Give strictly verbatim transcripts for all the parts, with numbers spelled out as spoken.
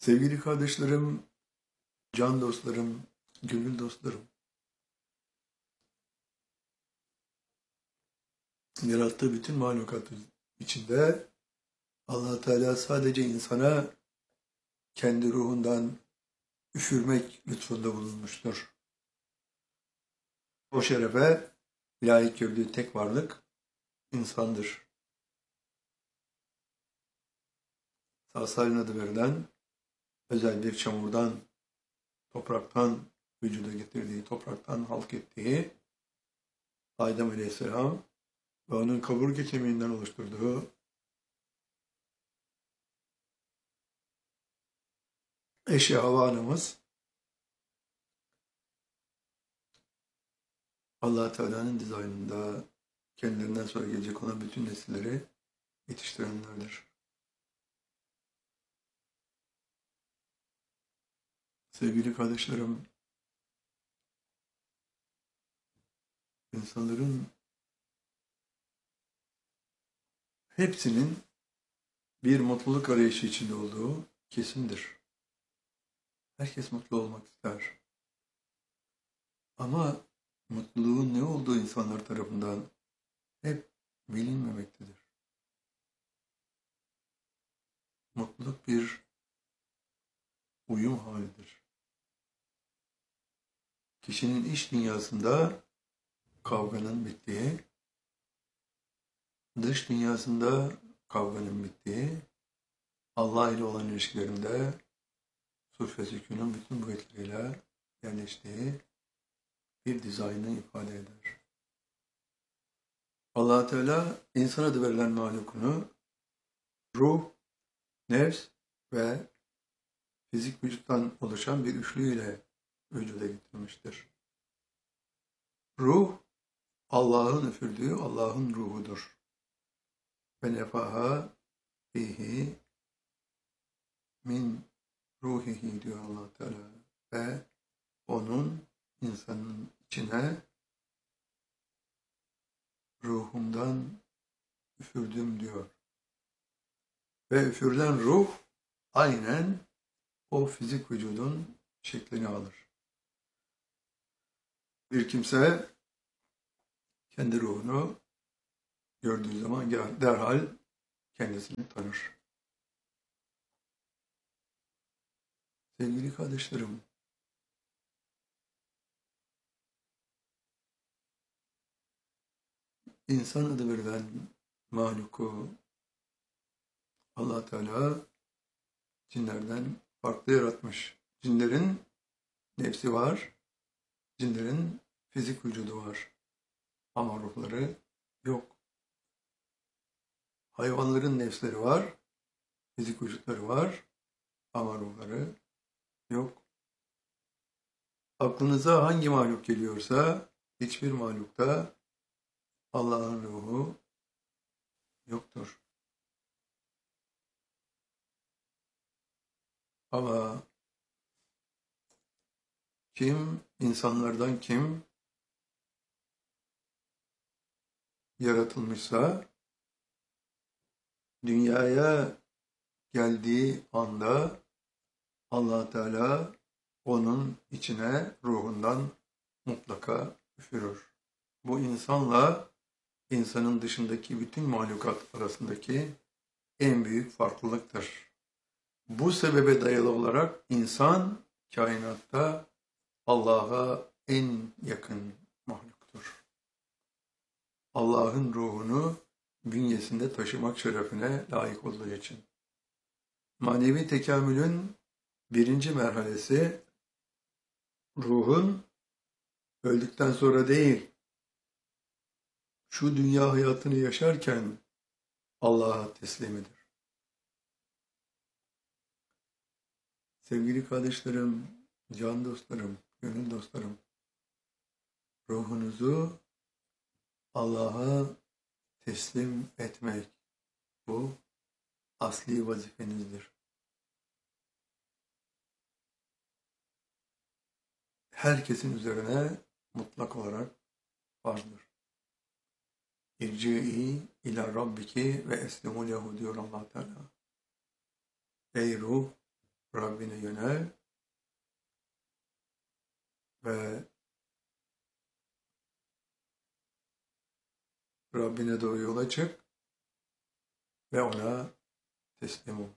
Sevgili kardeşlerim, can dostlarım, gönül dostlarım, yarattığı bütün mahlukat içinde Allah Teala sadece insana kendi ruhundan üfürmek lütfunda bulunmuştur. O şerefe layık gördüğü tek varlık insandır. Salsalin adı verilen özel bir çamurdan, topraktan vücuda getirdiği, topraktan halk ettiği Adem Aleyhisselam ve onun kaburga kemiğinden oluşturduğu eşi Havva anamız Allah Teala'nın dizaynında kendilerinden sonra gelecek olan bütün nesilleri yetiştirenlerdir. Sevgili kardeşlerim, insanların hepsinin bir mutluluk arayışı içinde olduğu kesindir. Herkes mutlu olmak ister. Ama mutluluğun ne olduğu insanlar tarafından hep bilinmemektedir. Mutluluk bir uyum halidir. Kişinin iç dünyasında kavganın bittiği, dış dünyasında kavganın bittiği, Allah ile olan ilişkilerinde sulh ve sükûnun bütün boyutlarıyla yerleştiği bir dizaynı ifade eder. Allah Teala insan adı verilen mahlukunu ruh, nefs ve fizik vücuttan oluşan bir üçlüyle vücuda getirmiştir. Ruh, Allah'ın üfürdüğü Allah'ın ruhudur. Ve nefaha fihi min ruhihi diyor Allah Teala. Ve onun insanın içine ruhumdan üfürdüm diyor. Ve üfürülen ruh aynen o fizik vücudun şeklini alır. Bir kimse kendi ruhunu gördüğü zaman derhal kendisini tanır. Sevgili kardeşlerim, insan adı verilen mahluku Allah Teala cinlerden farklı yaratmış. Cinlerin nefsi var, cinlerin fizik vücudu var ama ruhları yok. Hayvanların nefsleri var, fizik vücutları var ama ruhları yok. Aklınıza hangi mahluk geliyorsa hiçbir mahlukta Allah'ın ruhu yoktur. Ama kim, insanlardan kim yaratılmışsa dünyaya geldiği anda Allah Teala onun içine ruhundan mutlaka üfürür. Bu insanla insanın dışındaki bütün mahlukat arasındaki en büyük farklılıktır. Bu sebebe dayalı olarak insan kainatta Allah'a en yakın mahluktur. Allah'ın ruhunu bünyesinde taşımak şerefine layık olduğu için. Manevi tekamülün birinci merhalesi ruhun öldükten sonra değil, şu dünya hayatını yaşarken Allah'a teslimidir. Sevgili kardeşlerim, can dostlarım, gönül dostlarım, ruhunuzu Allah'a teslim etmek, bu asli vazifenizdir. Herkesin üzerine mutlak olarak farzdır. İrci'i ila rabbiki ve eslimu lehu diyor Allah Teala. Ey ruh, Rabbine yönel ve Rabbine doğru yola çık ve ona teslim ol.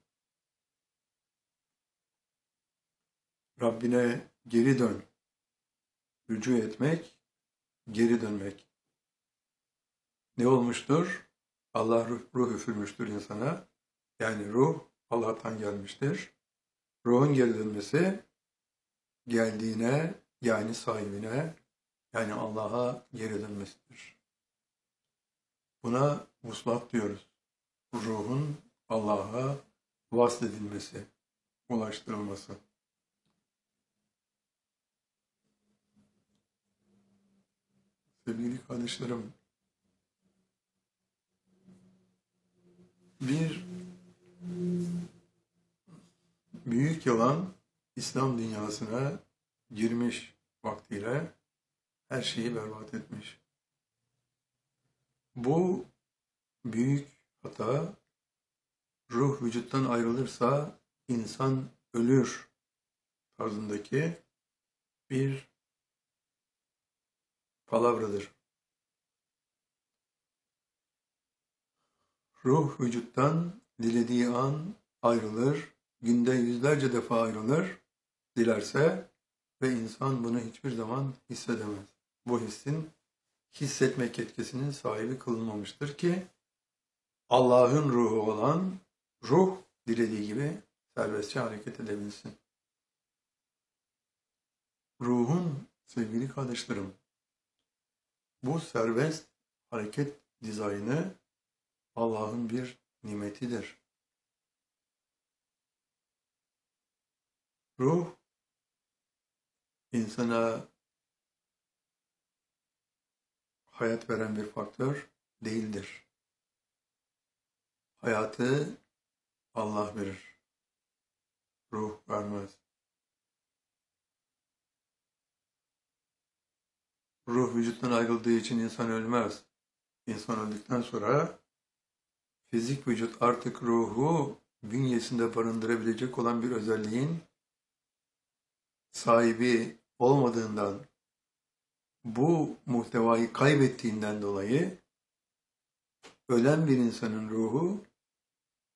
Rabbine geri dön. Rücu etmek, geri dönmek. Ne olmuştur? Allah ruh, ruh üfürmüştür insana. Yani ruh Allah'tan gelmiştir. Ruhun geri dönmesi geldiğine, yani sahibine, yani Allah'a geri dönmesidir. Buna vuslat diyoruz. Ruhun Allah'a vasledilmesi, ulaştırılması. Sevgili kardeşlerim, bir büyük yalan İslam dünyasına girmiş vaktiyle her şeyi berbat etmiş. Bu büyük hata, ruh vücuttan ayrılırsa insan ölür tarzındaki bir palavradır. Ruh vücuttan dilediği an ayrılır, günde yüzlerce defa ayrılır, dilerse ve insan bunu hiçbir zaman hissedemez. Bu hissin hissetmek yetkisinin sahibi kılınmamıştır ki Allah'ın ruhu olan ruh dilediği gibi serbestçe hareket edebilsin. Ruhun, sevgili kardeşlerim, bu serbest hareket dizaynı Allah'ın bir nimetidir. Ruh, insana hayat veren bir faktör değildir. Hayatı Allah verir. Ruh vermez. Ruh vücuttan ayrıldığı için insan ölmez. İnsan öldükten sonra fizik vücut artık ruhu bünyesinde barındırabilecek olan bir özelliğin sahibi olmadığından, bu muhtevayı kaybettiğinden dolayı ölen bir insanın ruhu